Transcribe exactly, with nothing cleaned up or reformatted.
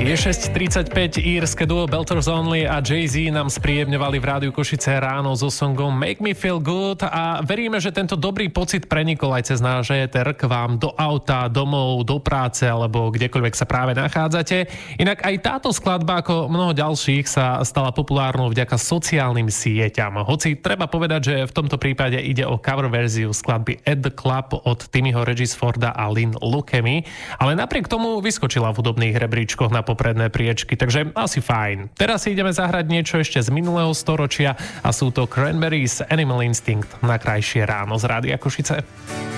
Je šesť tridsaťpäť, írske duo Belters Only a Jay-Z nám spríjemňovali v Rádiu Košice ráno so songom Make Me Feel Good a veríme, že tento dobrý pocit prenikol aj cez náš éter k vám do auta, domov, do práce alebo kdekoľvek sa práve nachádzate. Inak aj táto skladba, ako mnoho ďalších, sa stala populárnou vďaka sociálnym sieťam. Hoci treba povedať, že v tomto prípade ide o cover verziu skladby At the Club od Timmyho Regisforda a Lynn Lukemy, ale napriek tomu vyskočila v hudobných rebríčkoch na popredné priečky, takže asi fajn. Teraz si ideme zahrať niečo ešte z minulého storočia a sú to Cranberries Animal Instinct na krajšie ráno z Rádia Košice.